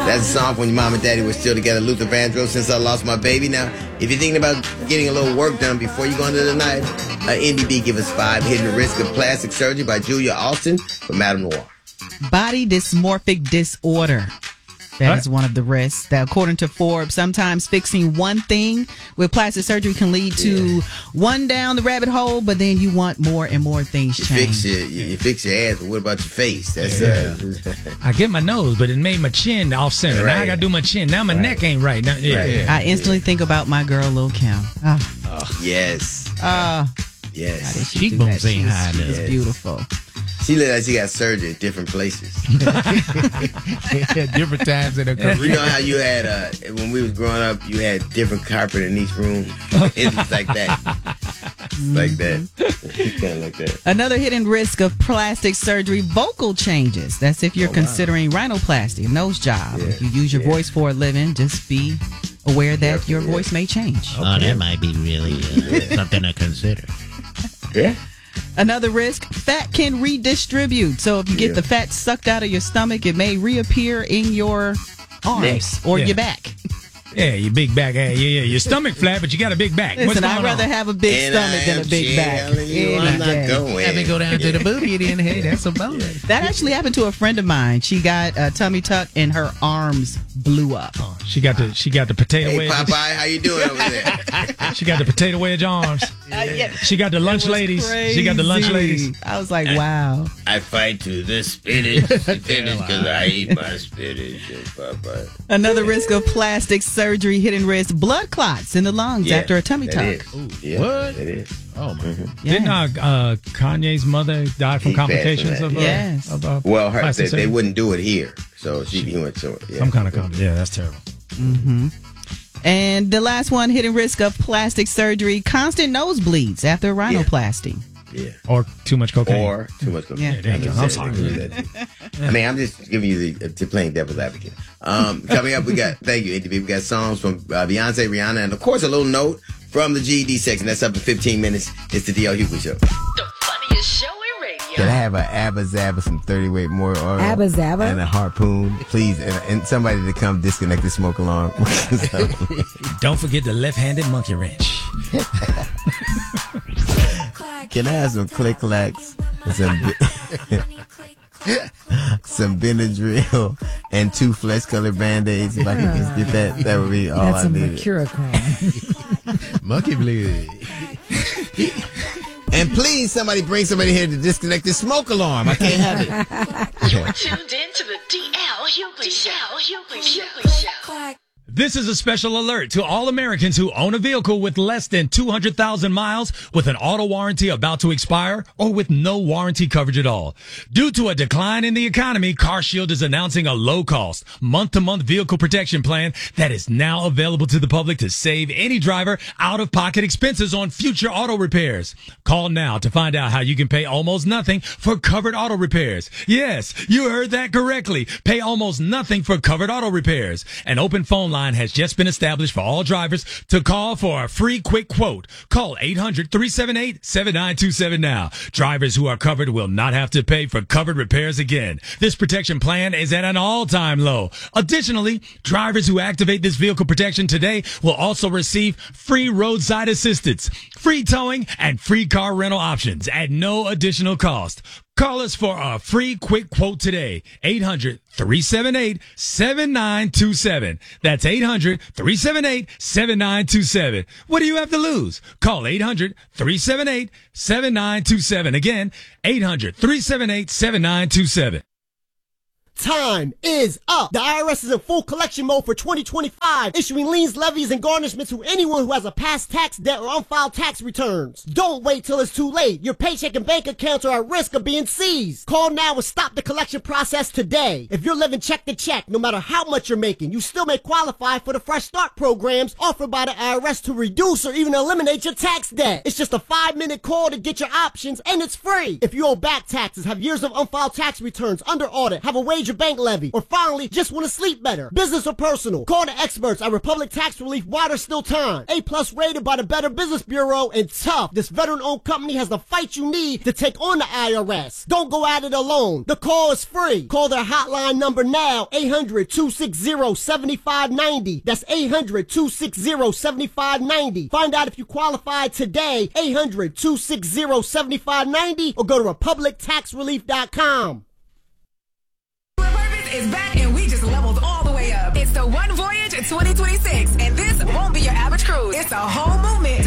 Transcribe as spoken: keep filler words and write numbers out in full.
That's a song when your mom and daddy were still together. Luther Vandross, Since I Lost My Baby. Now, if you're thinking about getting a little work done before you go into the night, uh, N D B give us five hidden risks of plastic surgery by Julia Austin from Madame Noir. Body dysmorphic disorder. That is one of the risks that, according to Forbes, sometimes fixing one thing with plastic surgery can lead to yeah. one down the rabbit hole, but then you want more and more things you changed. Fix your, you, you fix your ass, but what about your face? That's yeah. uh, I get my nose, but it made my chin off center. Right. Now I got to do my chin. Now my right. neck ain't right. Now, yeah. right. I instantly yeah. think about my girl, Lil' Kim. Oh. Oh, yes. Uh, yes. Cheekbones ain't high enough. She's yes. beautiful. She looked like she got surgery at different places. Different times in her career. You know how you had, uh, when we was growing up, you had different carpet in each room? It was like that. Like that. Kind of like that. Another hidden risk of plastic surgery, vocal changes. That's if you're oh, considering wow. rhinoplasty, a nose job. Yeah. If you use your yeah. voice for a living, just be aware that yeah, your yeah. voice may change. Okay. Oh, that might be really uh, something to consider. Yeah. Another risk, fat can redistribute. So if you get yeah. the fat sucked out of your stomach, it may reappear in your arms Next. or yeah. your back. Yeah, your big back. Yeah, yeah, your stomach flat, but you got a big back. Listen, What's going I'd rather on? have a big and stomach than a big back. You, I'm not going. Have me go down to the booty, then hey, that's a bonus. That actually happened to a friend of mine. She got a tummy tuck and her arms blew up. Oh, she got the she got the potato hey, wedge. Popeye, how you doing over there? She got the potato wedge arms. Uh, yeah. She got the lunch ladies. Crazy. She got the lunch ladies. I was like, wow. I, I fight to the spinach, spinach, because I eat my spinach. Popeye. Another risk of plastic surgery, hidden risk, blood clots in the lungs yeah, after a tummy tuck. Ooh, yeah, what? It is. Oh, my mm-hmm. yeah. Didn't uh, uh, Kanye's mother die from he complications of, uh, yes. of uh, well, her, they, surgery? They wouldn't do it here, so she, she went to it. Yeah. Some kind of compli- Yeah, that's terrible. Mm-hmm. And the last one, hidden risk of plastic surgery, constant nosebleeds after rhinoplasty. Yeah. yeah. Or too much cocaine. Or too much cocaine. Yeah, there you go. I'm sorry. I mean, I'm just giving you the uh, playing devil's advocate. Um, coming up, we got, thank you, A D B. We got songs from uh, Beyonce, Rihanna, and of course, a little note from the G E D section. That's up in fifteen minutes. It's the D L Hughley Show. The funniest show in radio. Can I have an Abba Zaba, some thirty weight more oil? Abba Zaba? And a harpoon, please. And, and somebody to come disconnect the smoke alarm. Don't forget the left-handed monkey wrench. Can I have some click clacks? Some, some Benadryl and two flesh colored band-aids. If I could just get that, that would be all That's I needed. That's a Mercurochrome. Monkey blood. And please, somebody bring somebody here to disconnect this smoke alarm. I can't have it. You're tuned in to the D L Hughley Show. Hughley Show. Hughley Show. This is a special alert to all Americans who own a vehicle with less than two hundred thousand miles, with an auto warranty about to expire, or with no warranty coverage at all. Due to a decline in the economy, CarShield is announcing a low-cost, month-to-month vehicle protection plan that is now available to the public to save any driver out-of-pocket expenses on future auto repairs. Call now to find out how you can pay almost nothing for covered auto repairs. Yes, you heard that correctly. Pay almost nothing for covered auto repairs. An open phone line has just been established for all drivers to call for a free quick quote. Call eight hundred, three seven eight, seven nine two seven now. Drivers who are covered will not have to pay for covered repairs again. This protection plan is at an all-time low. Additionally, drivers who activate this vehicle protection today will also receive free roadside assistance, free towing, and free car rental options at no additional cost. Call us for a free quick quote today. eight hundred, three seven eight, seven nine two seven. That's eight hundred, three seven eight, seven nine two seven. What do you have to lose? Call eight hundred, three seven eight, seven nine two seven. Again, eight hundred, three seven eight, seven nine two seven. Time is up. The I R S is in full collection mode for twenty twenty-five, issuing liens, levies, and garnishments to anyone who has a past tax debt or unfiled tax returns. Don't wait till it's too late. Your paycheck and bank accounts are at risk of being seized. Call now and stop the collection process today. If you're living check to check, no matter how much you're making, you still may qualify for the Fresh Start programs offered by the I R S to reduce or even eliminate your tax debt. It's just a five-minute call to get your options, and it's free. If you owe back taxes, have years of unfiled tax returns, under audit, have a wage your bank levy, or finally just want to sleep better. Business or personal, call the experts at Republic Tax Relief while there's still time. A plus rated by the Better Business Bureau, and tough. This veteran-owned company has the fight you need to take on the I R S. Don't go at it alone. The call is free. Call their hotline number now, eight hundred, two six zero, seven five nine zero. That's eight hundred, two six zero, seven five nine zero. Find out if you qualify today, eight hundred, two six zero, seven five nine zero, or go to republic tax relief dot com. Purpose is back and we just leveled all the way up. It's the One Voyage twenty twenty-six, and this won't be your average cruise. It's a whole movement